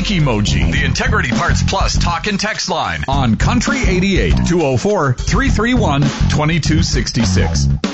like emoji. The Integrity Parts Plus talk and text line on Country 88 204-331-2266.